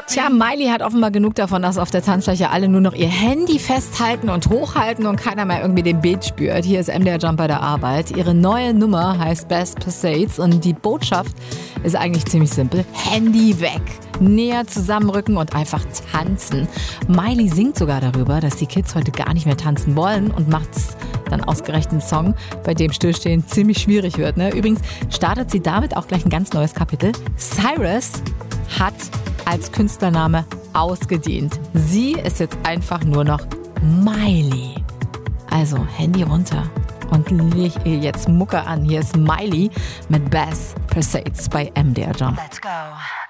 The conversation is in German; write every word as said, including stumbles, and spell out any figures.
Tja, Miley hat offenbar genug davon, dass auf der Tanzfläche alle nur noch ihr Handy festhalten und hochhalten und keiner mehr irgendwie den Beat spürt. Hier ist M D R Jump bei der Arbeit. Ihre neue Nummer heißt Best Pursuits und die Botschaft ist eigentlich ziemlich simpel. Handy weg, näher zusammenrücken und einfach tanzen. Miley singt sogar darüber, dass die Kids heute gar nicht mehr tanzen wollen und macht dann ausgerechnet einen Song, bei dem Stillstehen ziemlich schwierig wird. Ne? Übrigens startet sie damit auch gleich ein ganz neues Kapitel. Cyrus hat als Künstlername ausgedient. Sie ist jetzt einfach nur noch Miley. Also Handy runter und leg ihr jetzt Mucke an. Hier ist Miley mit Best Pursuits bei M D R Jump. Let's go.